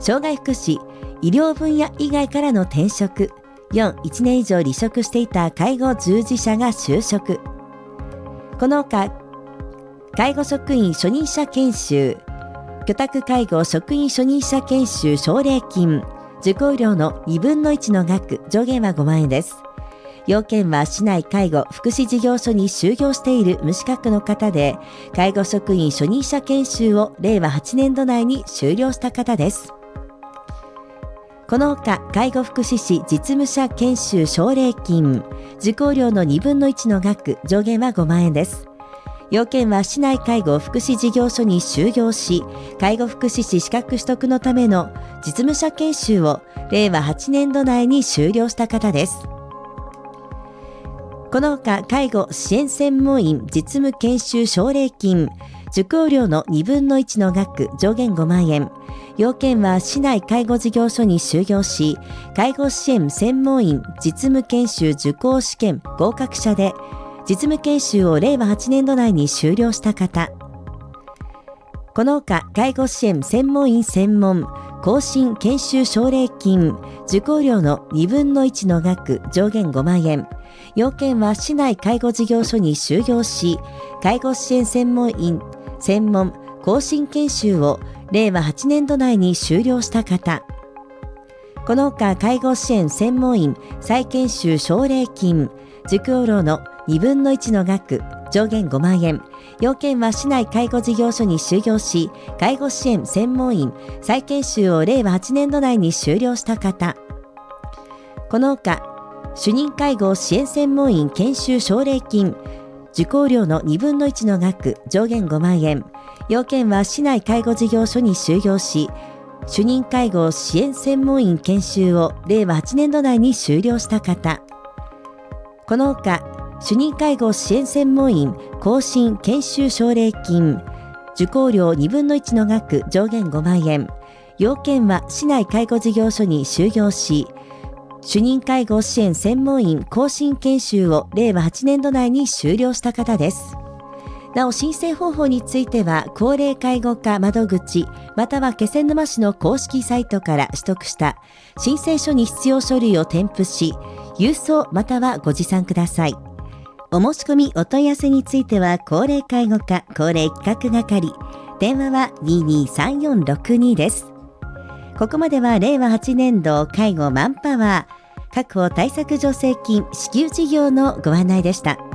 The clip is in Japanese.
障害福祉、医療分野以外からの転職。4、1年以上離職していた介護従事者が就職。このほか、介護職員初任者研修、居宅介護職員初任者研修奨励金、受講料の2分の1の額、上限は5万円です。要件は市内介護福祉事業所に就業している無資格の方で、介護職員初任者研修を令和8年度内に終了した方です。このほか、介護福祉士実務者研修奨励金、受講料の2分の1の額、上限は5万円です。要件は市内介護福祉事業所に就業し、介護福祉士資格取得のための実務者研修を令和8年度内に終了した方です。このほか、介護支援専門員実務研修奨励金、受講料の2分の1の額、上限5万円。要件は市内介護事業所に就業し、介護支援専門員実務研修受講試験合格者で、実務研修を令和8年度内に終了した方。このほか、介護支援専門員専門更新研修奨励金、受講料の2分の1の額、上限5万円。要件は市内介護事業所に就業し、介護支援専門員専門更新研修を令和8年度内に終了した方。このほか、介護支援専門員再研修奨励金、受講料の2分の1の額、上限5万円。要件は市内介護事業所に就業し、介護支援専門員再研修を令和8年度内に終了した方。このほか、主任介護支援専門員研修奨励金、受講料の2分の1の額、上限5万円。要件は市内介護事業所に就業し、主任介護支援専門員研修を令和8年度内に終了した方。このほか、主任介護支援専門員更新研修奨励金、受講料2分の1の額、上限5万円。要件は市内介護事業所に就業し、主任介護支援専門員更新研修を令和8年度内に終了した方です。なお、申請方法については、高齢介護課窓口、または気仙沼市の公式サイトから取得した申請書に必要書類を添付し、郵送またはご持参ください。お申し込みお問い合わせについては、高齢介護課高齢企画係、電話は 223462 です。ここまでは令和8年度介護マンパワー確保対策助成金支給事業のご案内でした。